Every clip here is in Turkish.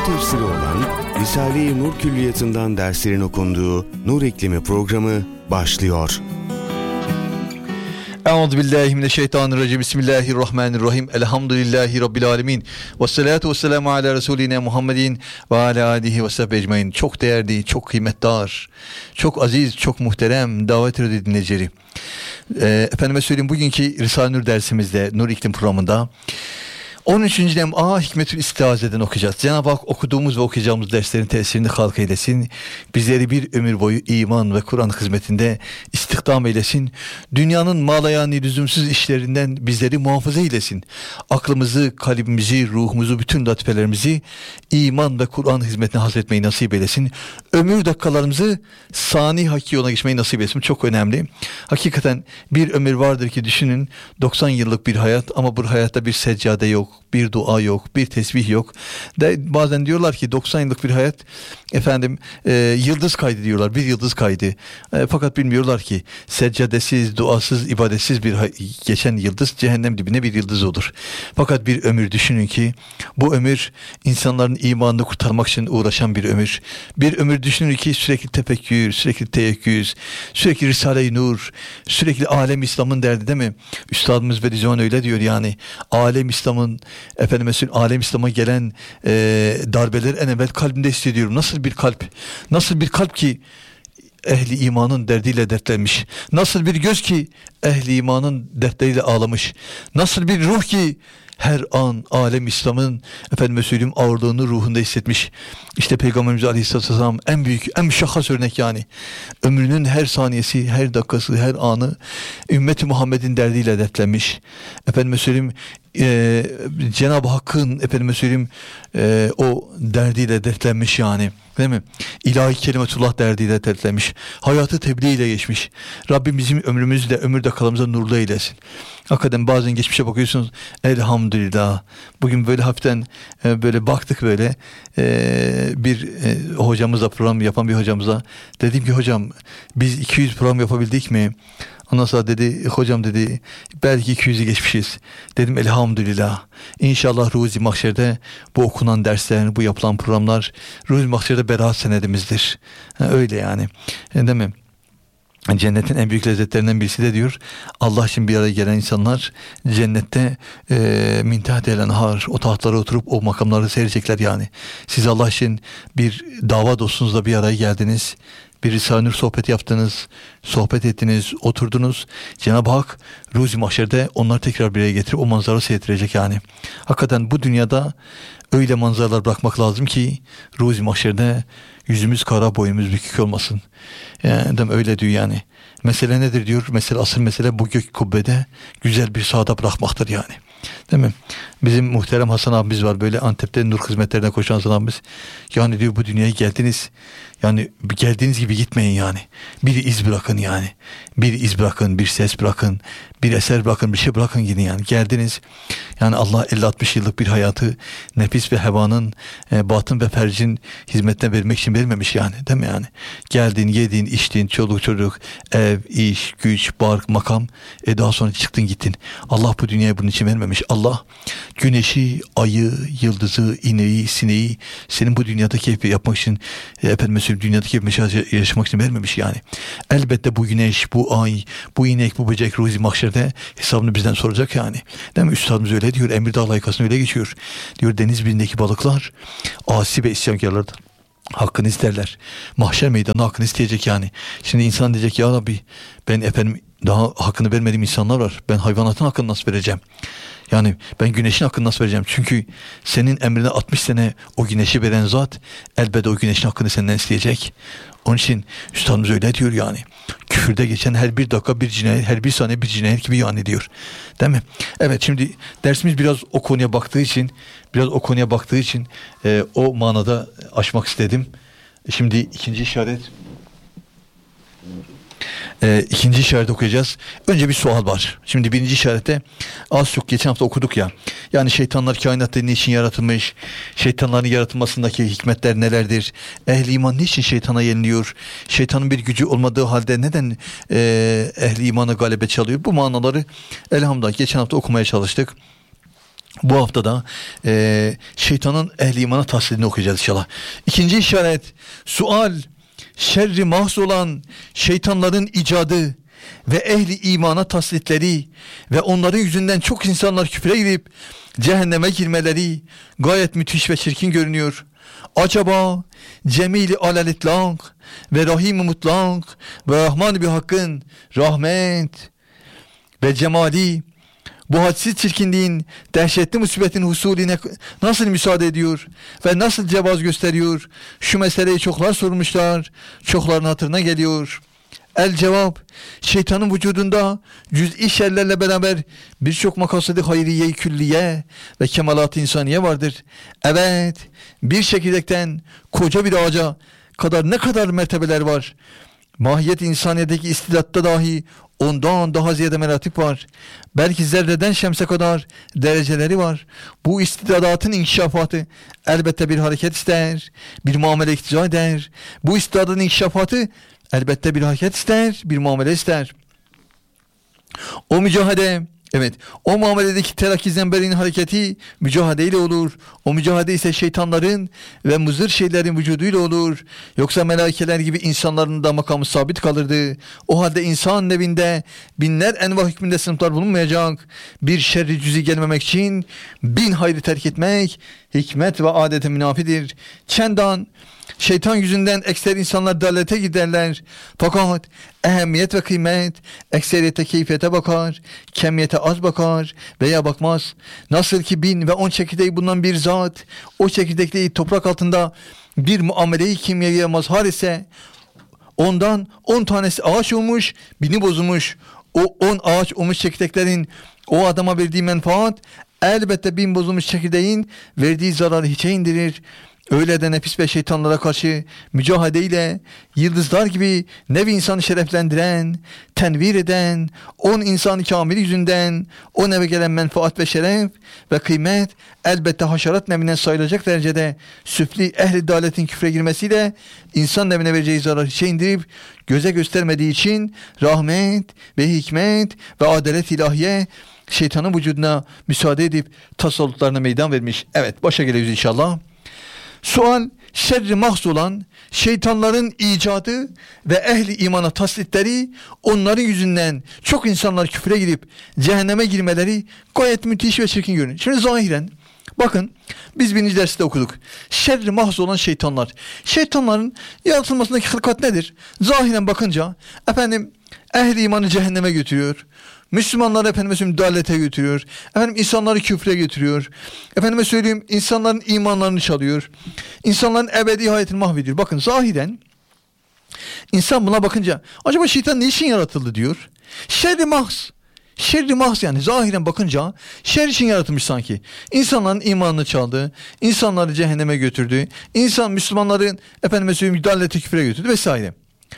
tefsiri olan Risale-i Nur Külliyatı'ndan derslerin okunduğu Nur İklimi programı başlıyor. Euzubillahimineşşeytanirracim. Bismillahirrahmanirrahim. Elhamdülillahi Rabbil alemin. Vessalatu vesselamu ala Resulina Muhammedin ve ala alihi ve sahbihi ecmaîn. Çok değerli, çok kıymetdar, çok aziz, çok muhterem davet radyo dinleyicileri. Efendime söyleyeyim, bugünkü Risale-i Nur dersimizde, Nur İklim programında 13. dem Hikmetül İstiaze'den okuyacağız. Cenab-ı Hak okuduğumuz ve okuyacağımız derslerin tesirini halk eylesin. Bizleri bir ömür boyu iman ve Kur'an hizmetinde istihdam eylesin. Dünyanın malayani lüzumsuz işlerinden bizleri muhafaza eylesin. Aklımızı, kalbimizi, ruhumuzu, bütün latifelerimizi iman ve Kur'an hizmetine hasretmeyi nasip eylesin. Ömür dakikalarımızı sani hakiki yoluna geçmeyi nasip eylesin. Çok önemli. Hakikaten bir ömür vardır ki düşünün, 90 yıllık bir hayat ama bu hayatta bir seccade yok, bir dua yok, bir tesbih yok. Bazen diyorlar ki 90 yıllık bir hayat yıldız kaydı diyorlar, bir yıldız kaydı. Fakat bilmiyorlar ki seccadesiz, duasız, ibadetsiz bir geçen yıldız cehennem dibine bir yıldız olur. Fakat bir ömür düşünün ki bu ömür insanların imanını kurtarmak için uğraşan bir ömür. Bir ömür düşünün ki sürekli tefekkür, sürekli teyekküz, sürekli Risale-i Nur, sürekli alem İslam'ın derdi, değil mi? Üstadımız Bediüzzaman öyle diyor yani. Alem İslam'ın, alem İslam'a gelen darbeleri en evvel kalbimde hissediyorum. Nasıl bir kalp? Nasıl bir kalp ki ehli imanın derdiyle dertlenmiş? Nasıl bir göz ki ehli imanın dertleriyle ağlamış? Nasıl bir ruh ki her an alem İslam'ın ağırlığını ruhunda hissetmiş? İşte Peygamberimiz Aleyhisselatü Vesselam en büyük, en müşahhas örnek yani. Ömrünün her saniyesi, her dakikası, her anı ümmeti Muhammed'in derdiyle dertlenmiş. Cenab-ı Hakk'ın o derdiyle dertlenmiş yani, değil mi? İlahi kelimetullah derdiyle dertlenmiş. Hayatı tebliğ geçmiş. Rabbim bizim ömrümüzü de ömür dakikalarımıza nurlu eylesin. Hakikaten bazen geçmişe bakıyorsunuz, elhamdülillah. Bugün böyle hafiften böyle baktık böyle bir hocamızla, program yapan bir hocamıza dedim ki, hocam biz 200 program yapabildik mi? Ondan sonra dedi, hocam dedi, belki 200'ü geçmişiz. Dedim elhamdülillah. İnşallah Ruzi Mahşer'de bu okunan dersler, bu yapılan programlar Ruzi Mahşer'de beraat senedimizdir. Öyle yani. Değil mi? Cennetin en büyük lezzetlerinden birisi de diyor, Allah için bir araya gelen insanlar cennette min tahtil enhar, o tahtlara oturup o makamları seyredecekler yani. Siz Allah için bir dava dostunuzla bir araya geldiniz, bir Risale-i Nur sohbeti yaptınız, sohbet ettiniz, oturdunuz. Cenab-ı Hak Ruzi Mahşer'de onları tekrar bir araya getirip o manzara seyrettirecek yani. Hakikaten bu dünyada öyle manzaralar bırakmak lazım ki Ruzi Mahşer'de yüzümüz kara, boynumuz bükük olmasın. Yani, öyle diyor yani. Mesele nedir diyor? Asıl mesele bu gök kubbede güzel bir sahada bırakmaktır yani. Değil mi? Bizim muhterem Hasan abimiz var, böyle Antep'te nur hizmetlerine koşan Hasan abimiz. Yani diyor, bu dünyaya geldiniz. Yani geldiğiniz gibi gitmeyin yani. Bir iz bırakın yani. Bir iz bırakın, bir ses bırakın, bir eser bırakın, bir şey bırakın gidin yani. Geldiniz. Yani Allah 50-60 yıllık bir hayatı nefis ve hevanın, batın ve fercin hizmetine vermek için vermemiş yani. Değil mi yani? Geldin, yedin, içtin, çoluk çocuk, ev, iş, güç, bark, makam. Daha sonra çıktın gittin. Allah bu dünyayı bunun için vermemiş. Allah güneşi, ayı, yıldızı, ineği, sineği senin bu dünyada keyfi yapmak için, dünyadaki keyfi yaşamak için vermemiş yani. Elbette bu güneş, bu ay, bu inek, bu böcek Ruzi Mahşer'de hesabını bizden soracak yani. Değil mi? Üstadımız öyle diyor. Emirdağ layıkasını öyle geçiyor. Diyor, deniz birindeki balıklar asi ve isyankarlardır. Hakkını isterler. Mahşer meydanı hakkını isteyecek yani. Şimdi insan diyecek, ya Rabbi ben daha hakkını vermediğim insanlar var. Ben hayvanatın hakkını nasıl vereceğim? Yani ben güneşin hakkını nasıl vereceğim? Çünkü senin emrine 60 sene o güneşi veren zat elbette o güneşin hakkını senden isteyecek. Onun için üstadımız öyle diyor yani. Küfürde geçen her bir dakika bir cinayet, her bir saniye bir cinayet gibi yani diyor. Değil mi? Evet, şimdi dersimiz biraz o konuya baktığı için o manada açmak istedim. Şimdi ikinci işaret okuyacağız. Önce bir sual var. Şimdi birinci işarette az çok geçen hafta okuduk ya. Yani şeytanlar kainatta niçin yaratılmış? Şeytanların yaratılmasındaki hikmetler nelerdir? Ehli iman niçin şeytana yeniliyor? Şeytanın bir gücü olmadığı halde neden ehli imana galebe çalıyor? Bu manaları elhamdülillah geçen hafta okumaya çalıştık. Bu haftada şeytanın ehli imana tasdidini okuyacağız inşallah. İkinci işaret, sual, şerri mahz olan şeytanların icadı ve ehli imana taslitleri ve onların yüzünden çok insanlar küfre girip cehenneme girmeleri gayet müthiş ve çirkin görünüyor. Acaba Cemil-i alel-itlak ve Rahim-i mutlak ve Rahman-ı bir hakkın rahmet ve cemali bu hadsiz çirkinliğin, dehşetli musibetin husulüne nasıl müsaade ediyor ve nasıl cevaz gösteriyor? Şu meseleyi çoklar sormuşlar, çokların hatırına geliyor. El cevap, şeytanın vücudunda cüz'i şerlerle beraber birçok makasıdı hayriye-i külliye ve kemalat-ı insaniye vardır. Evet, bir çekirdekten koca bir ağaca kadar ne kadar mertebeler var. Mahiyet insaniyedeki istidatta dahi ondan daha ziyade meratip var. Belki zerreden şemse kadar dereceleri var. Bu istidadatın inkişafatı elbette bir hareket ister, bir muamele iktiza eder. Bu istidadın inkişafatı elbette bir hareket ister, bir muamele ister. O mücahede, evet, o muameledeki terakki zemberinin hareketi mücahadeyle olur. O mücahede ise şeytanların ve muzır şeylerin vücuduyla olur. Yoksa melaikeler gibi insanların da makamı sabit kalırdı. O halde insan nevinde binler enva hükmünde sınıflar bulunmayacak. Bir şerri cüzi gelmemek için bin hayrı terk etmek hikmet ve adete münafidir. Çendan şeytan yüzünden ekser insanlar dalete giderler. Fakat ehemmiyet ve kıymet ekseriyete keyfiyete bakar, kemiyete az bakar veya bakmaz. Nasıl ki 1000 ve 10 çekirdeği bulunan bir zat o çekirdekliği toprak altında bir muameleyi kimyaya mazhar ise ondan 10 tanesi ağaç olmuş, 1000'i bozulmuş. O 10 ağaç olmuş çekirdeklerin o adama verdiği menfaat elbette 1000 bozulmuş çekirdeğin verdiği zararı hiçe indirir. Öyle de nefis ve şeytanlara karşı mücahadeyle yıldızlar gibi nevi insanı şereflendiren, tenvir eden, 10 insanı kamil yüzünden o neve gelen menfaat ve şeref ve kıymet elbette haşerat nevinden sayılacak derecede süfli ehli daletin küfre girmesiyle insan nevine vereceği zararı hiçe indirip göze göstermediği için rahmet ve hikmet ve adalet ilahiye şeytanın vücuduna müsaade edip tasallutlarına meydan vermiş. Evet, başa geliyoruz inşallah. Sual, şerri mahz olan şeytanların icadı ve ehli imana taslitleri, onların yüzünden çok insanlar küfre girip cehenneme girmeleri gayet müthiş ve çirkin görünüyor. Şimdi zahiren bakın, biz birinci derste okuduk. Şerri mahz olan şeytanlar. Şeytanların yaratılmasındaki hılkat nedir? Zahiren bakınca efendim ehli imanı cehenneme götürüyor. Müslümanları efendime dalete götürüyor. Efendim insanları küfre götürüyor. Efendime söyleyeyim, insanların imanlarını çalıyor. İnsanların ebedi hayatını mahvediyor. Bakın zahiren insan buna bakınca acaba şeytan ne için yaratıldı diyor. Şerri mahz. Şerri mahz, yani zahiren bakınca şer için yaratılmış sanki. İnsanların imanını çaldı. İnsanları cehenneme götürdü. Müslümanların efendime söyleyeyim dalete küfre götürdü vesaire.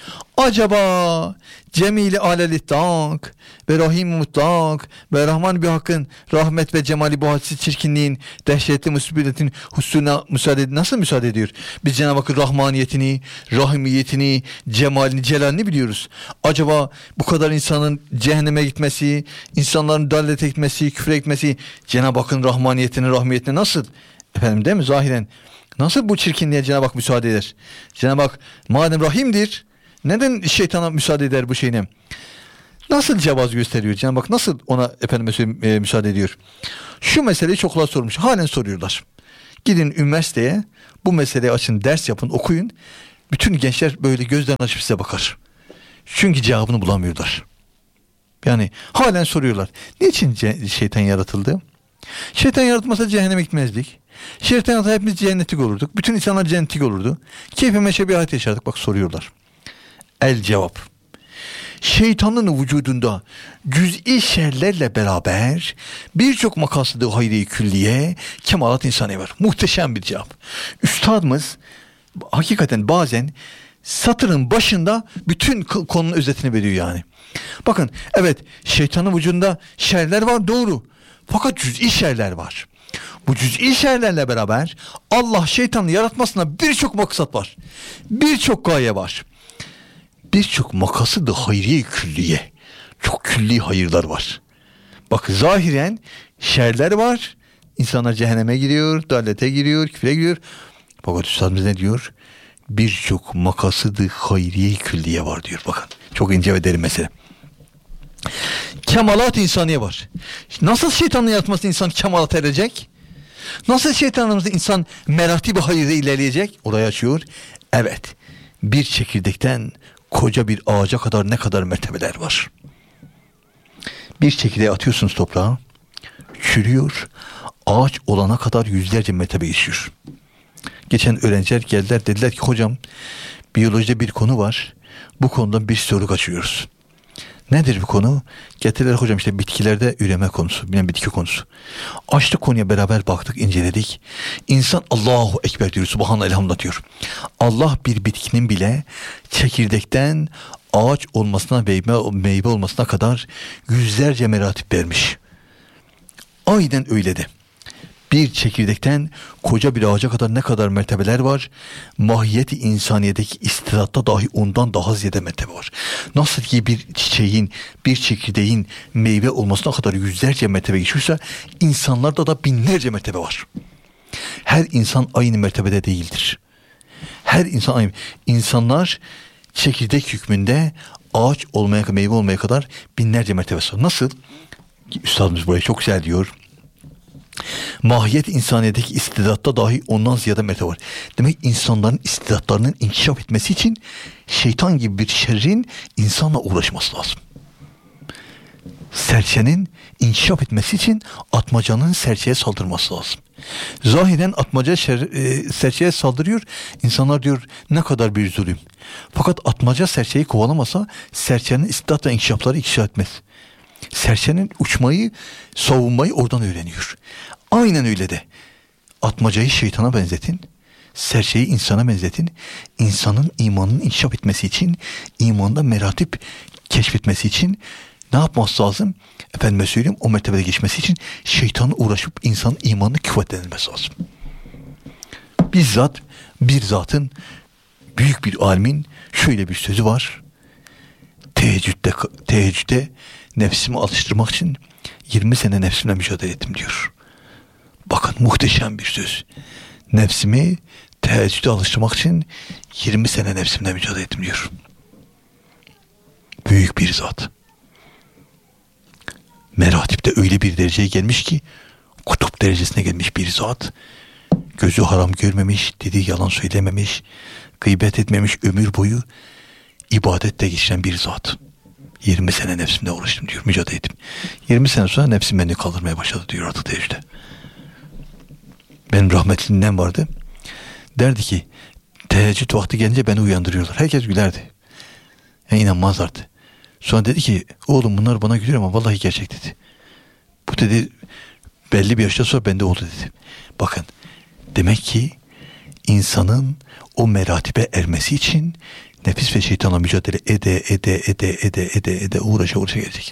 Acaba Cemil-i alel-itlak ve Rahim-i mutlak ve Rahman bir hakkın rahmet ve cemali bu hadsiz çirkinliğin dehşetli musibetin hususuna nasıl müsaade ediyor? Biz Cenab-ı Hakk'ın rahmaniyetini, rahimiyetini, cemalini, celalini biliyoruz. Acaba bu kadar insanın cehenneme gitmesi, insanların dallete gitmesi, küfre gitmesi Cenab-ı Hakk'ın rahmaniyetine, rahmiyetine nasıl? Efendim değil mi? Zahiren nasıl bu çirkinliğe Cenab-ı Hak müsaade eder? Cenab-ı Hak madem rahimdir, neden şeytana müsaade eder bu şeyine? Nasıl cevaz gösteriyor Cenab-ı Hak? Nasıl ona müsaade ediyor? Şu meseleyi çoklar sormuş. Halen soruyorlar. Gidin üniversiteye, bu meseleyi açın, ders yapın, okuyun. Bütün gençler böyle gözlerini açıp size bakar. Çünkü cevabını bulamıyorlar. Yani halen soruyorlar. Niçin şeytan yaratıldı? Şeytan yaratmasa cehenneme gitmezdik. Şeytan yaratmasa hepimiz cennetlik olurduk. Bütün insanlar cennetlik olurdu. Keyfe meşe bir hayat yaşardık. Bak soruyorlar. El cevap. Şeytanın vücudunda cüz'i şerlerle beraber birçok makasıdı hayri külliye, kemalat insani var. Muhteşem bir cevap. Üstadımız hakikaten bazen satırın başında bütün konunun özetini veriyor yani. Bakın, evet, şeytanın vücudunda şerler var, doğru. Fakat cüz'i şerler var. Bu cüz'i şerlerle beraber Allah şeytanı yaratmasına birçok maksat var. Birçok gaye var. Birçok makası da hayriye külliye. Çok külli hayırlar var. Bak zahiren şerler var. İnsanlar cehenneme giriyor, dalete giriyor, küfre giriyor. Fakat Üstadımız ne diyor? Birçok makasıdı hayriye külliye var diyor. Bakın çok ince ve derin mesele. Kemalat insaniye var. Nasıl şeytanın yaratması insan kemalat erecek? Nasıl şeytanımızda insan merati-i hayırda ilerleyecek? Orayı açıyor. Evet. Bir çekirdekten koca bir ağaca kadar ne kadar mertebeler var. Bir çekirdeği atıyorsunuz toprağa. Çürüyor. Ağaç olana kadar yüzlerce mertebe geçiyor. Geçen öğrenciler geldiler, dediler ki hocam biyolojide bir konu var. Bu konudan bir soru kaçırıyoruz. Nedir bu konu? Getirdiler hocam işte bitkilerde üreme konusu, bilmem bitki konusu. Açtık konuya beraber baktık, inceledik. İnsan Allahu Ekber diyor, Subhanallah elhamdülillah diyor. Allah bir bitkinin bile çekirdekten ağaç olmasına ve meyve olmasına kadar yüzlerce meratip vermiş. Aynen öyle de. Bir çekirdekten koca bir ağaca kadar ne kadar mertebeler var? Mahiyeti insaniyedeki istirahatta dahi ondan daha ziyade mertebe var. Nasıl ki bir çiçeğin, bir çekirdeğin meyve olmasına kadar yüzlerce mertebe geçiyorsa, insanlarda da binlerce mertebe var. Her insan aynı mertebede değildir. Her insan aynı. İnsanlar çekirdek hükmünde ağaç olmaya, meyve olmaya kadar binlerce mertebe var. Nasıl? Üstadımız buraya çok güzel diyor. Mahiyet insaniyedeki istidatta dahi ondan ziyade mertebe var. Demek insanların istidatlarının inkişaf etmesi için şeytan gibi bir şerrin insanla uğraşması lazım. Serçenin inkişaf etmesi için atmacanın serçeye saldırması lazım. Zahiren atmaca serçeye saldırıyor. İnsanlar diyor ne kadar bir zulüm. Fakat atmaca serçeyi kovalamasa serçenin istidat ve inkişafları inkişaf etmez. Serçenin uçmayı, savunmayı oradan öğreniyor. Aynen öyle de. Atmacayı şeytana benzetin. Serçeyi insana benzetin. İnsanın imanının inkişaf etmesi için, imanda meratip keşfetmesi için ne yapması lazım? Efendime söyleyeyim, o mertebede geçmesi için şeytanla uğraşıp insanın imanını kuvvetlendirmesi lazım. Bizzat bir zatın, büyük bir alimin şöyle bir sözü var. Teheccüde nefsimi alıştırmak için 20 sene nefsimle mücadele ettim diyor. Bakın muhteşem bir söz. Nefsimi teheccüde alıştırmak için 20 sene nefsimle mücadele ettim diyor. Büyük bir zat. Meratipte öyle bir dereceye gelmiş ki kutup derecesine gelmiş bir zat. Gözü haram görmemiş, dediği yalan söylememiş, gıybet etmemiş, ömür boyu ibadette geçiren bir zat. 20 sene nefsimle uğraştım diyor, mücadele ettim. 20 sene sonra nefsim beni kaldırmaya başladı diyor artık teheccüde. Benim rahmetli ninem vardı. Derdi ki teheccüd vakti gelince beni uyandırıyorlar. Herkes gülerdi. Yani inanmazlardı. Sonra dedi ki oğlum bunlar bana gülüyor ama vallahi gerçek dedi. Bu dedi belli bir yaşta sonra bende oldu dedi. Bakın demek ki insanın o meratibe ermesi için nefis ve şeytanla mücadele ede uğraşa gelecek.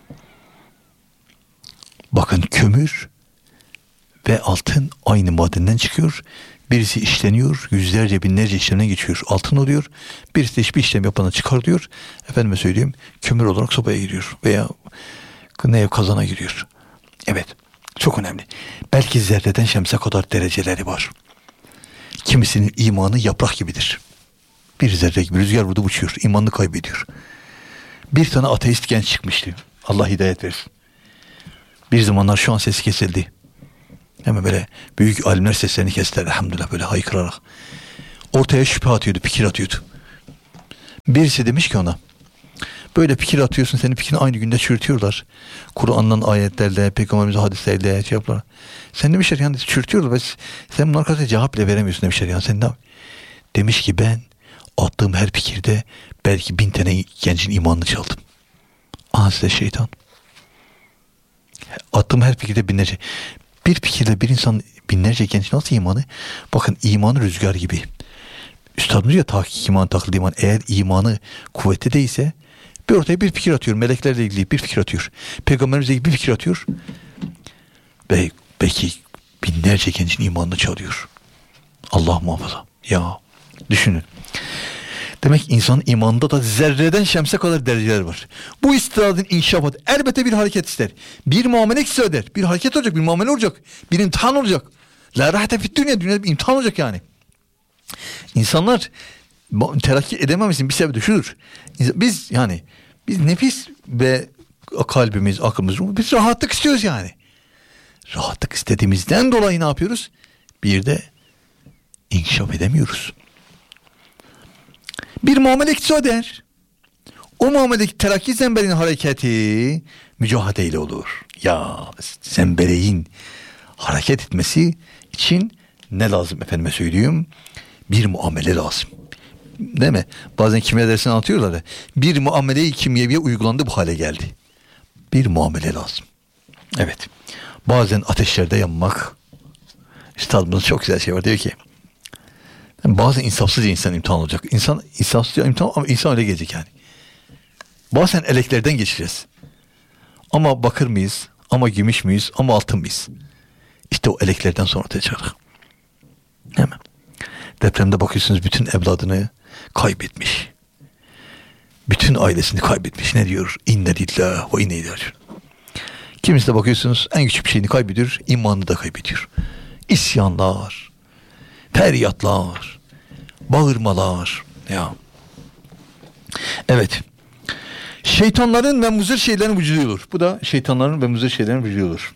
Bakın kömür ve altın aynı madenden çıkıyor. Birisi işleniyor, yüzlerce binlerce işlemden geçiyor, altın oluyor. Birisi de hiçbir işlem yapana çıkartıyor. Efendime söyleyeyim, kömür olarak sobaya giriyor veya kazana giriyor. Evet, çok önemli. Belki zerreden şemse kadar dereceleri var. Kimisinin imanı yaprak gibidir. Bir zerre gibi rüzgar vurdu uçuyor, imanını kaybediyor. Bir tane ateist genç çıkmıştı. Allah hidayet versin. Bir zamanlar şu an sesi kesildi. Hemen böyle büyük alimler seslerini kestiler elhamdülillah böyle haykırarak. Ortaya şüphe atıyordu, fikir atıyordu. Birisi demiş ki ona, böyle fikir atıyorsun, senin fikrini aynı günde çürütüyorlar. Kur'an'dan ayetlerle, Peygamberimizin hadislerle şey yapıyorlar. Sen demişler yani çürütüyorlar ve sen bunun arkasında cevap bile veremiyorsun demişler yani sen ne? Demiş ki ben attığım her fikirde belki 1000 tane gencin imanını çaldım. Aha size şeytan. Attığım her fikirde binlerce. Bir fikirle bir insan binlerce genç nasıl imanı? Bakın imanı rüzgar gibi. Üstadımız ya tahkik iman, taklid iman. Eğer imanı kuvvetli değilse bir ortaya bir fikir atıyor. Meleklerle ilgili bir fikir atıyor. Peygamberimizle ilgili bir fikir atıyor. Ve belki binlerce gencin imanını çalıyor. Allah muhafaza. Ya düşünün. Demek insanın imanında da zerreden şemse kadar dereceler var. Bu istidadın inkişafı elbette bir hareket ister. Bir muamele ister. Bir hareket olacak, bir muamele olacak. Bir imtihan olacak. La rahate fit dünyada bir imtihan olacak yani. İnsanlar terakki edememesinin bir sebebi de şudur. Biz nefis ve kalbimiz, aklımız, biz rahatlık istiyoruz yani. Rahatlık istediğimizden dolayı ne yapıyoruz? Bir de inkişaf edemiyoruz. Bir muamele iktiza eder. O muameledeki terakki zemberinin hareketi mücadele ile olur. Ya zembereğin hareket etmesi için ne lazım efendime söyleyeyim? Bir muamele lazım. Değil mi? Bazen kimya dersini anlatıyorlar ya. Bir muamele-i kimyeviye uygulandı, bu hale geldi. Bir muamele lazım. Evet. Bazen ateşlerde yanmak. Üstadımızın çok güzel şey var. Diyor ki bazen insafsızca insan imtihan olacak. İnsan insafsızca imtihan, ama insan öyle gelecek yani. Bazen eleklerden geçeceğiz. Ama bakır mıyız? Ama gümüş müyüz? Ama altın mıyız? İşte o eleklerden sonra ortaya çıkacak. Değil mi? Depremde bakıyorsunuz bütün evladını kaybetmiş. Bütün ailesini kaybetmiş. Ne diyor? İnne lillah ve inne ileyhi raciun. Kimisi de bakıyorsunuz en küçük bir şeyini kaybediyor, imanını da kaybediyor. İsyanlar, feryatlar, bağırmalar. Ya. Evet. Şeytanların ve muzır şeylerin vücudu olur. Bu da şeytanların ve muzır şeylerin vücudu olur.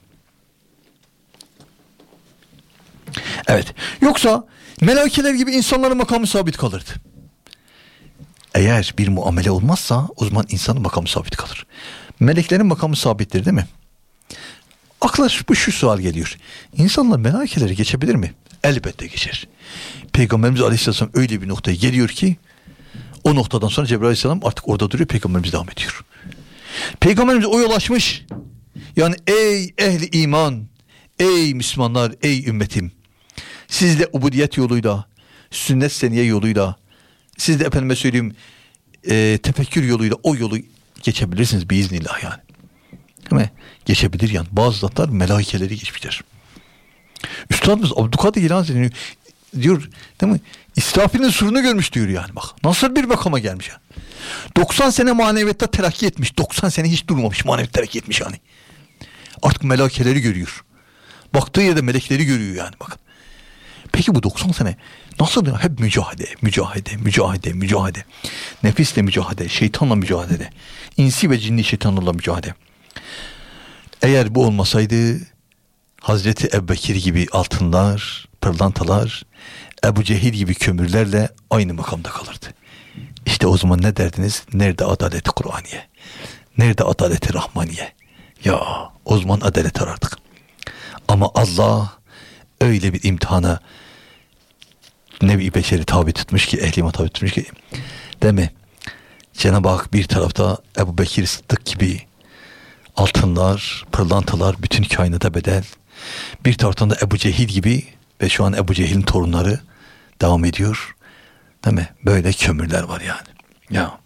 Evet. Yoksa melaikeler gibi insanların makamı sabit kalırdı. Eğer bir muamele olmazsa o zaman insanın makamı sabit kalır. Meleklerin makamı sabittir değil mi? Akla şu sual geliyor. İnsanlar melaikeleri geçebilir mi? Elbette geçer. Peygamberimiz Aleyhisselam öyle bir noktaya geliyor ki o noktadan sonra Cebrail Aleyhisselam artık orada duruyor, Peygamberimiz devam ediyor. Peygamberimiz o yol açmış. Yani ey ehli iman, ey Müslümanlar, ey ümmetim. Siz de ubudiyet yoluyla, sünnet seniye yoluyla, siz de efendime söyleyeyim tefekkür yoluyla o yolu geçebilirsiniz biiznillah yani. Değil mi? Geçebilir yani. Bazı zatlar melaikeleri geçmişler. Üstadımız Abdülkadir Geylani diyor, değil mi? İsrafil'in surunu görmüş diyor yani bak. Nasıl bir makama gelmiş yani. 90 sene maneviyata terakki etmiş. 90 sene hiç durmamış, maneviyat terakki etmiş yani. Artık melaikeleri görüyor. Baktığı yerde melekleri görüyor yani bakın. Peki bu 90 sene nasıl? Hep mücadele. Nefisle mücadele, şeytanla mücadele. İnsi ve cinni şeytanlarla mücadele. Eğer bu olmasaydı Hazreti Ebubekir gibi altınlar, pırlantalar, Ebu Cehil gibi kömürlerle aynı makamda kalırdı. İşte o zaman ne derdiniz? Nerede adalet-i Kur'aniye? Nerede adalet-i Rahmaniye? Ya o zaman adalet arardık. Ama Allah öyle bir imtihana nevi beşeri tabi tutmuş ki, ehlime tabi tutmuş ki, değil mi? Cenab-ı Hak bir tarafta Ebu Bekir Sıddık gibi altınlar, pırlantalar, bütün kainata bedel. Bir taraftan da Ebu Cehil gibi ve şu an Ebu Cehil'in torunları devam ediyor. Değil mi? Böyle kömürler var yani. Ya.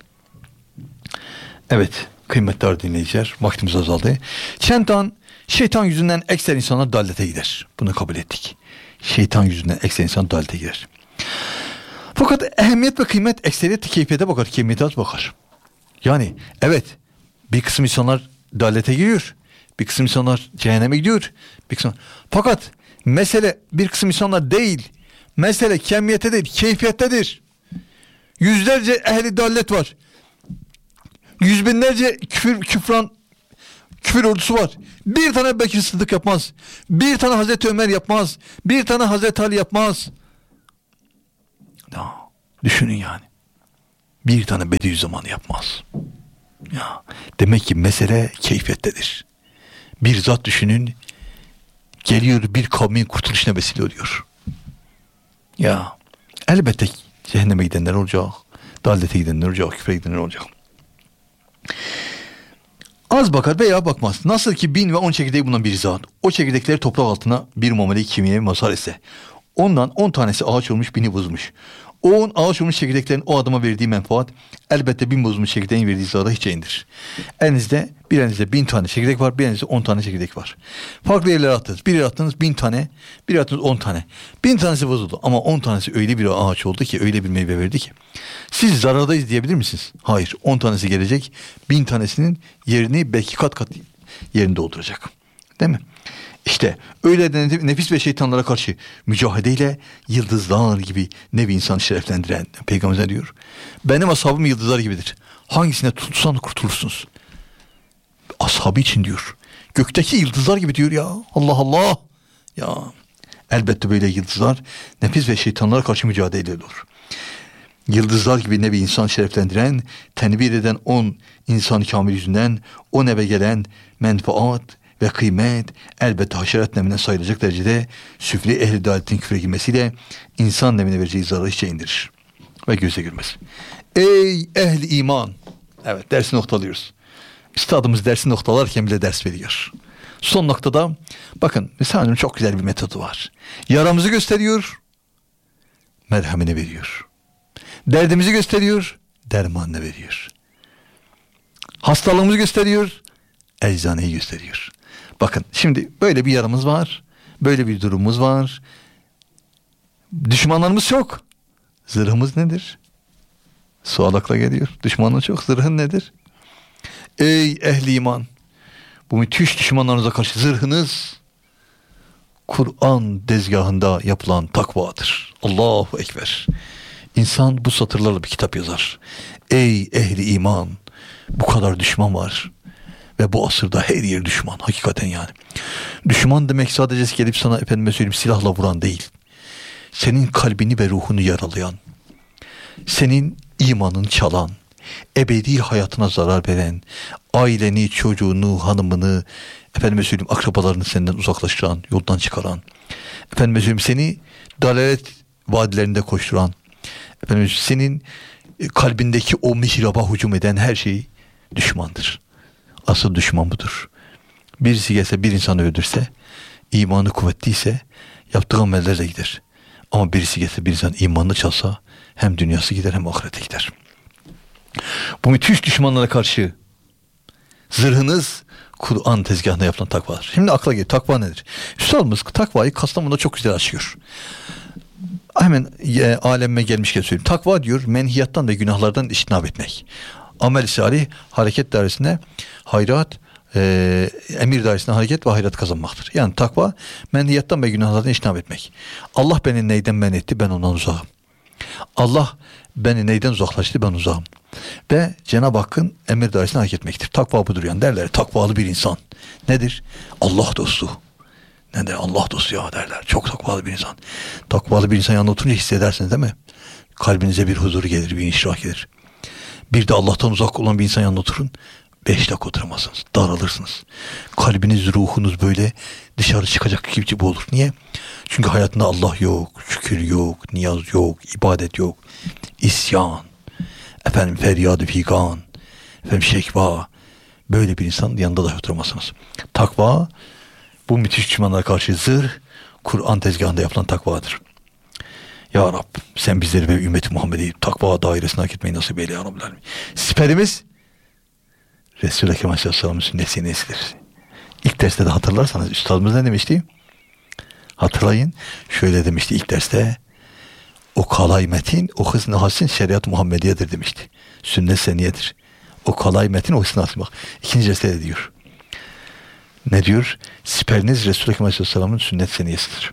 Evet, kıymetli dinleyiciler, vaktimiz azaldı. Şeytan yüzünden ekser insanlar dalete gider. Bunu kabul ettik. Şeytan yüzünden ekser insan dalete gider. Fakat ehemmiyet ve kıymet ekseriyet keyfiyete bakar, kemiyete az bakar. Yani evet, bir kısım insanlar dalete giriyor. Bir kısım insanlar cehenneme gidiyor. Fakat mesele bir kısım insanlar değil. Mesele kemiyete değil, keyfiyettedir. Yüzlerce ehli dallet var. Yüz binlerce küfür ordusu var. Bir tane Bekir Sıddık yapmaz. Bir tane Hazreti Ömer yapmaz. Bir tane Hazreti Ali yapmaz. Düşünün yani. Bir tane Bediüzzaman yapmaz. Ya, demek ki mesele keyfiyettedir. Bir zat düşünün, geliyor bir kavmin kurtuluşuna vesile oluyor. Ya elbette cehenneme gidenler olacak, dalete gidenler olacak, küfre gidenler olacak. Az bakar veya bakmaz. Nasıl ki 1000 ve 10 çekirdeği bulunan bir zat, o çekirdekleri toprak altına bir muamele-i kimyaya mazhar etse, ondan 10 tanesi ağaç olmuş, 1000'i bozmuş. O 10 ağaç olmuş çekirdeklerin o adama verdiği menfaat elbette 1000 bozulmuş çekirdeğin verdiği zarara hiç indir. Bir elinizde 1000 tane çekirdek var, bir elinizde 10 tane çekirdek var. Farklı yerlere attınız. Bir yere attınız 1000 tane, bir yere attınız 10 tane. 1000 tanesi bozuldu ama 10 tanesi öyle bir ağaç oldu ki, öyle bir meyve verdi ki. Siz zarardayız diyebilir misiniz? Hayır. 10 tanesi gelecek, 1000 tanesinin yerini belki kat kat yerini dolduracak. Değil mi? İşte öyle de nefis ve şeytanlara karşı mücadeleyle yıldızlar gibi nevi insanı şereflendiren Peygamber diyor. Benim ashabım yıldızlar gibidir. Hangisine tutsan kurtulursunuz. Ashabı için diyor. Gökteki yıldızlar gibi diyor ya. Allah Allah. Ya elbette böyle yıldızlar nefis ve şeytanlara karşı mücadele ediyor. Yıldızlar gibi nevi insan şereflendiren, tenvir eden 10 insan kamil yüzünden o neve gelen menfaat ve kıymet elbette haşerat nemine sayılacak derecede süfli ehli dalaletin küfre girmesiyle insan nemine vereceği zararı hiçe indirir ve göze girmez. Ey ehli iman! Evet, dersi noktalıyoruz. Üstadımız dersi noktalarken bile ders veriyor. Son noktada bakın mesela çok güzel bir metodu var. Yaramızı gösteriyor, merhamini veriyor. Derdimizi gösteriyor, dermanını veriyor. Hastalığımızı gösteriyor, eczaneyi gösteriyor. Bakın şimdi böyle bir yaramız var, böyle bir durumumuz var. Düşmanlarımız çok. Zırhımız nedir? Sual akla geliyor. Düşmanın çok, zırhın nedir? Ey ehli iman! Bu müthiş düşmanlarınıza karşı zırhınız Kur'an dezgahında yapılan takvadır. Allahu Ekber. İnsan bu satırlarla bir kitap yazar. Ey ehli iman! Bu kadar düşman var. Ve bu asırda her yer düşman. Hakikaten yani. Düşman demek sadece gelip sana efendime söyleyeyim silahla vuran değil. Senin kalbini ve ruhunu yaralayan, senin imanını çalan, ebedi hayatına zarar veren, aileni, çocuğunu, hanımını, efendime söyleyeyim akrabalarını senden uzaklaştıran, yoldan çıkaran, efendime söyleyeyim seni dalalet vadilerinde koşturan, efendime senin kalbindeki o mihraba hücum eden her şey düşmandır. Asıl düşman budur. Birisi gelse bir insanı öldürse, imanı kuvvetliyse yaptığı amellerle gider. Ama birisi gelse bir insan imanını çalsa hem dünyası gider hem ahirete gider. Bu müthiş düşmanlara karşı zırhınız Kur'an tezgahında yapılan takvadır. Şimdi akla geliyor. Takva nedir? Üstadımız takvayı Kastamonu'da çok güzel açıyor. Hemen aleme gelmişken söyleyeyim. Takva diyor menhiyattan ve günahlardan iştinab etmek. Amel-i salih hareket dairesinde hayrat, emir dairesinde hareket ve hayrat kazanmaktır. Yani takva menhiyattan ve günahlardan iştinab etmek. Allah beni neyden men etti, ben ondan uzağım. Allah beni neyden uzaklaştı, ben uzağım. Ve Cenab-ı Hakk'ın emir dairesinde hareket etmektir. Takva budur yani derler. Takvalı bir insan. Nedir? Allah dostu. Nedir? Allah dostu ya derler. Çok takvalı bir insan. Takvalı bir insan yanında oturunca hissedersiniz değil mi? Kalbinize bir huzur gelir, bir inşirah gelir. Bir de Allah'tan uzak olan bir insan yanında oturun. 5 dakika oturamazsınız. Daralırsınız. Kalbiniz, ruhunuz böyle dışarı çıkacak gibi olur. Niye? Çünkü hayatında Allah yok, şükür yok, niyaz yok, ibadet yok. İsyan, efendim feryadı figan, efendim şekva. Böyle bir insan yanında da oturamazsınız. Takva, bu müthiş düşmanlara karşı zırh, Kur'an tezgahında yapılan takvadır. Ya Rab sen bizleri ve ümmeti Muhammed'i takva dairesine hak etmeyi nasip eyle ya Rabbi. Siperimiz Resul-i Ekrem Aleyhisselam'ın sünneti nesidir? İlk derste de hatırlarsanız üstadımız ne demişti? Hatırlayın. Şöyle demişti ilk derste. O kalay metin, o hızn-ı hasin şeriat-ı Muhammediye'dir demişti. Sünnet seniyedir. O kalay metin, o hızn-ı hasin. Bak ikinci derste de diyor. Ne diyor? Siperiniz Resul-i Ekrem Aleyhisselam'ın sünnet seniyesidir.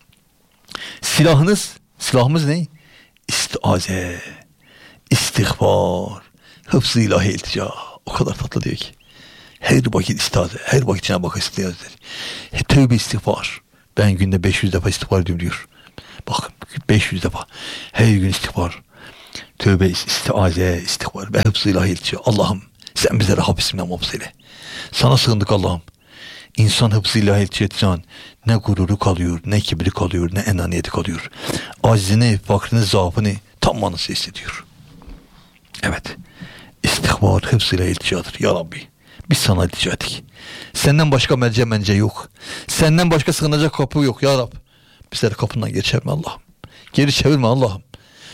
Silahımız ne? İstiaze, istihbar, hıfz-ı ilahi iltica. O kadar tatlı diyor ki. Her vakit istiaze, her vakit Cenab-ı Hak istiaze. Tövbe istiğfar. Ben günde 500 defa istiğfar ediyorum diyor. Bakın 500 defa. Her gün istiğfar. Tövbe, istiaze, istiğfar ve hıfz-ı ilahi iltica. Allah'ım sen bizlere hapisinden muhafaza eyle. Sana sığındık Allah'ım. İnsan hıfz-ı ilahi iltica ne gururu kalıyor, ne kibri kalıyor, ne enaniyeti kalıyor. Aczini, fakrını, zaafını tam manası hissediyor. Evet. İstihbar hıfz-ı ilahi ilticadır. Ya Rabbi biz sana iltica ettik. Senden başka mence yok. Senden başka sığınacak kapı yok ya Rab. Bizleri kapından geri çevirme Allah'ım. Geri çevirme Allah'ım.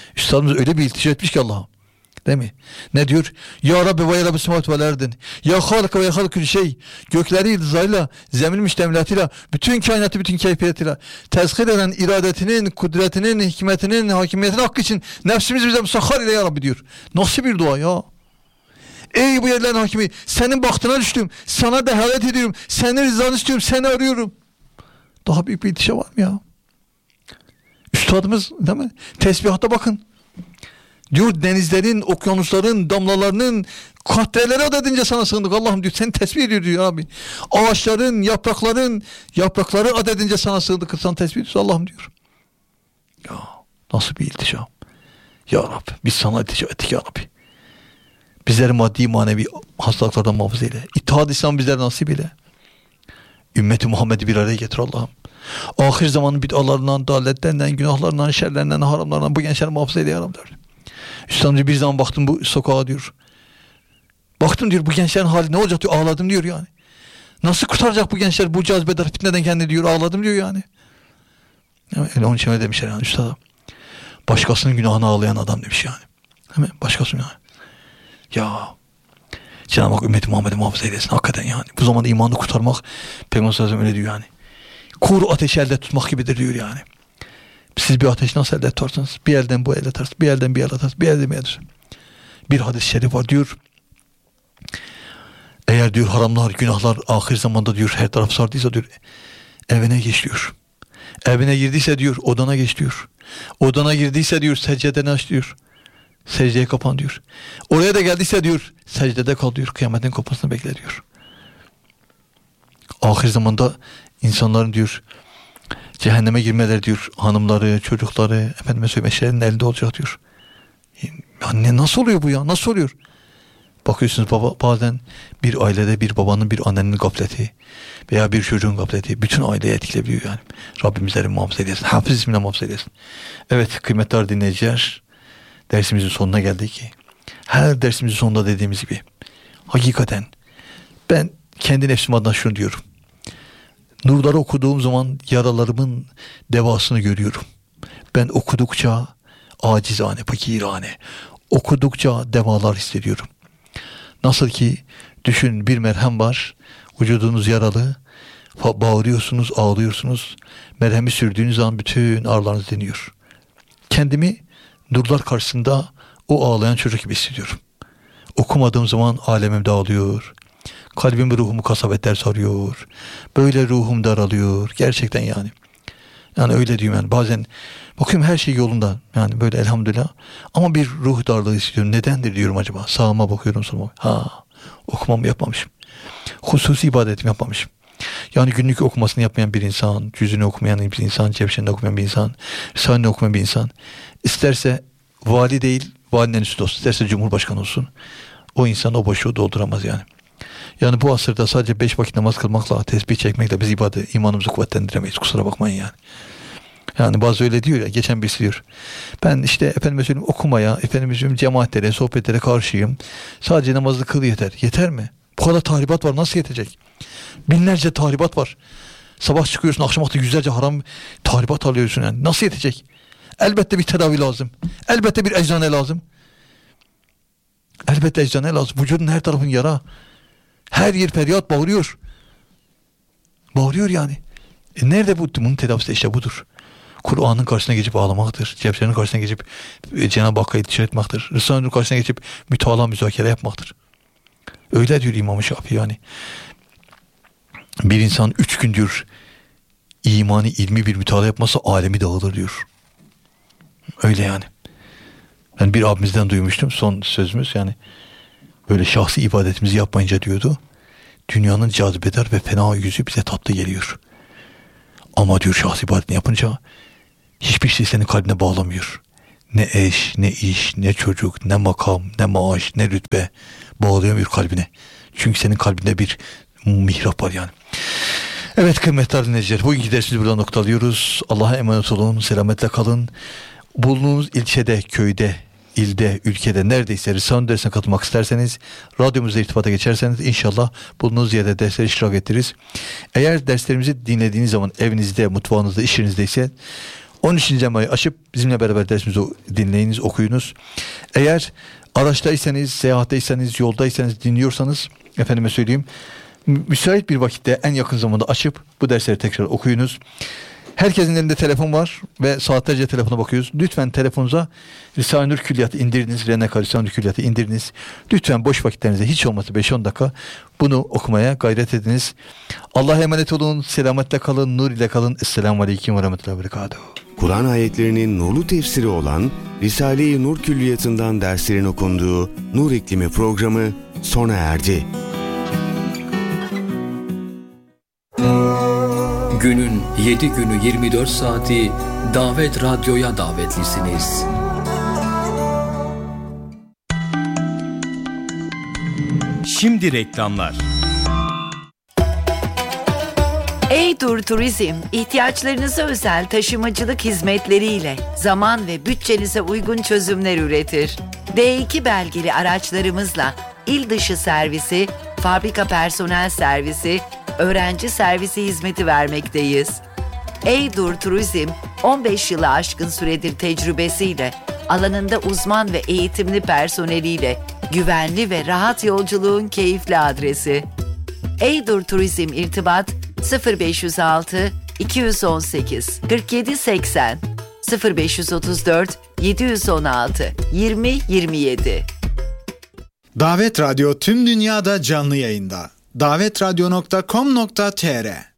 Üstadımız öyle bir iltica etmiş ki Allah'a. Değil mi? Ne diyor? Ya Rabbi ve ya Rabbi semavat vel erdin. Ya Halika ve ya Halikül şey. Gökleri yıldızlarıyla, zemin müştemilatıyla, bütün kainatı, bütün keyfiyetiyle tezkir eden iradetinin, kudretinin, hikmetinin, hakimiyetinin hakkı için nefsimizi bize musahhar ile ya Rabbi diyor. Nasıl bir dua ya? Ey bu yerlerin hakimi, senin bahtına düştüm. Sana dehalet ediyorum. Senin rızanı istiyorum. Seni arıyorum. Daha büyük bir iltica var mı ya? Üstadımız değil mi? Tesbihata bakın. Diyor denizlerin, okyanusların, damlalarının katreleri adedince sana sığındık. Allah'ım diyor, seni tesbih ediyor diyor abi. Ağaçların, yaprakları adedince sana sığındık. Sana tesbih ediyoruz Allah'ım diyor. Ya nasıl bir iltica? Ya Rabbi biz sana iltica ettik ya Rabbi. Bizleri maddi manevi hastalıklardan muhafaza eyle. İttihad İslam bizlere nasip eyle. Ümmeti Muhammed'i bir araya getir Allah'ım. Ahir zamanın bid'alarından, daletlerinden, günahlarından, şerlerinden, haramlarından bu gençleri muhafaza eyle ya Rabbi. Üstadımcı bir zaman baktım bu sokağa diyor. Baktım diyor bu gençlerin hali ne olacak diyor. Ağladım diyor yani. Nasıl kurtaracak bu gençler bu cazibedar fitneden kendini diyor. Ağladım diyor yani. Yani onun için öyle demişler yani üstada. Başkasının günahına ağlayan adam demiş yani. Değil mi? Başkasının günahı. Ya Cenab-ı Hak ümmeti Muhammed'i muhafaza eylesin hakikaten yani. Bu zamanda imanı kurtarmak Peygamber sallallahu aleyhi ve sellem öyle diyor yani. Kuru ateşi elde tutmak gibidir diyor yani. Siz bir ateş nasıl elde tutarsınız? Bir elden bu elde tutarsınız, bir elden bir elde tutarsınız, bir elden bir elde tutarsınız. Bir hadis-i şerif var diyor. Eğer diyor haramlar, günahlar ahir zamanda diyor her taraf sardıysa diyor evine geç diyor. Evine girdiyse diyor odana geç diyor. Odana girdiyse diyor secdeden aç diyor. Secdeye kapan diyor. Oraya da geldiyse diyor secdede kal diyor. Kıyametin kopmasını bekle diyor. Ahir zamanda insanların diyor cehenneme girmeleri diyor hanımları, çocukları, efendime söyleyeyim eşlerinin elinde olacak diyor. Ya nasıl oluyor bu ya? Nasıl oluyor? Bakıyorsunuz bazen bir ailede bir babanın bir annenin gafleti veya bir çocuğun gafleti bütün aileyi etkileyebiliyor yani. Rabbim bizleri muhafaza eylesin. Hafız ismine muhafaza eylesin. Evet kıymetli dinleyiciler, dersimizin sonuna geldik. Her dersimizin sonunda dediğimiz gibi hakikaten ben kendi nefsim adına şunu diyorum. Nurları okuduğum zaman yaralarımın devasını görüyorum. Ben okudukça acizane, fakirane, okudukça devalar hissediyorum. Nasıl ki düşün bir merhem var, vücudunuz yaralı, bağırıyorsunuz, ağlıyorsunuz. Merhemi sürdüğünüz zaman bütün ağrılarınız diniyor. Kendimi nurlar karşısında o ağlayan çocuk gibi hissediyorum. Okumadığım zaman alemim dağılıyor. Kalbim ruhumu kasvetler sarıyor. Böyle ruhum daralıyor. Gerçekten yani. Yani öyle diyorum yani. Bazen bakıyorum her şey yolunda. Yani böyle elhamdülillah. Ama bir ruh darlığı hissediyorum. Nedendir diyorum acaba. Sağıma bakıyorum soluma. Okumamı yapmamışım. Hususi ibadetimi yapmamışım. Yani günlük okumasını yapmayan bir insan, cüzünü okumayan bir insan, cevşenini okumayan bir insan, Risale'ni okumayan bir insan. İsterse vali değil, valinin üstü olsun. İsterse cumhurbaşkanı olsun. O insan o boşluğu dolduramaz yani. Yani bu asırda sadece 5 vakit namaz kılmakla, tesbih çekmekle biz imanımızı kuvvetlendiremeyiz. Kusura bakmayın yani. Yani bazı öyle diyor ya, geçen birisi diyor. Ben işte efendime söyleyeyim okumaya, efendime söyleyeyim cemaatlere, sohbetlere karşıyım. Sadece namazı kıl yeter. Yeter mi? Bu kadar tahribat var, nasıl yetecek? Binlerce tahribat var. Sabah çıkıyorsun, akşam vakti yüzlerce haram tahribat alıyorsun yani. Nasıl yetecek? Elbette bir tedavi lazım. Elbette bir eczane lazım. Elbette eczane lazım. Vücudun her tarafın yara. Her yer feryat bağırıyor. Bağırıyor yani. Nerede bu? Bunun tedavisi işte budur. Kur'an'ın karşısına geçip ağlamaktır. Cevşen'in karşısına geçip Cenab-ı Hakk'a iltica etmektir. Risale'nin karşısına geçip mütalaa, müzakere yapmaktır. Öyle diyor İmam-ı Şafii yani. Bir insan 3 gün diyor imani, ilmi bir mütalaa yapmazsa alemi dağılır diyor. Öyle yani. Ben bir abimizden duymuştum son sözümüz yani. Böyle şahsi ibadetimizi yapmayınca diyordu. Dünyanın cazibedar ve fena yüzü bize tatlı geliyor. Ama diyor şahsi ibadetini yapınca hiçbir şey senin kalbine bağlamıyor. Ne eş, ne iş, ne çocuk, ne makam, ne maaş, ne rütbe bağlayamıyor kalbine. Çünkü senin kalbinde bir mihrap var yani. Evet kıymetli dinleyiciler, bugünkü dersimizi burada noktalıyoruz. Allah'a emanet olun, selametle kalın. Bulunduğunuz ilçede, köyde, ilde, ülkede neredeyse Risale dersine katılmak isterseniz radyomuzla irtibata geçerseniz inşallah bulunduğunuz yerde derslere iştirak ettiririz. Eğer derslerimizi dinlediğiniz zaman evinizde, mutfağınızda, iş yerinizde ise 13. emabayı açıp bizimle beraber dersimizi dinleyiniz, okuyunuz. Eğer araçtaysanız, seyahatteysanız, yoldaysanız, dinliyorsanız efendime söyleyeyim, müsait bir vakitte en yakın zamanda açıp bu dersleri tekrar okuyunuz. Herkesin elinde telefon var ve saatlerce telefona bakıyoruz. Lütfen telefonunuza Risale-i Nur Külliyatı indiriniz. Reneka Risale-i Nur Külliyatı indiriniz. Lütfen boş vakitlerinizde hiç olmazsa 5-10 dakika bunu okumaya gayret ediniz. Allah'a emanet olun. Selametle kalın. Nur ile kalın. Esselamu Aleyküm ve Rahmetullahi ve Berekatuhu. Kur'an ayetlerinin nurlu tefsiri olan Risale-i Nur Külliyatı'ndan derslerin okunduğu Nur İklimi programı sona erdi. Günün 7 günü 24 saati Davet Radyo'ya davetlisiniz. Şimdi reklamlar. Eydur Turizm, ihtiyaçlarınıza özel taşımacılık hizmetleriyle zaman ve bütçenize uygun çözümler üretir. D2 belgeli araçlarımızla il dışı servisi, fabrika personel servisi, öğrenci servisi hizmeti vermekteyiz. Eydur Turizm, 15 yılı aşkın süredir tecrübesiyle, alanında uzman ve eğitimli personeliyle, güvenli ve rahat yolculuğun keyifli adresi. Eydur Turizm irtibat 0506 218 47 80 0534 716 20 27. Davet Radyo tüm dünyada canlı yayında. davetradyo.com.tr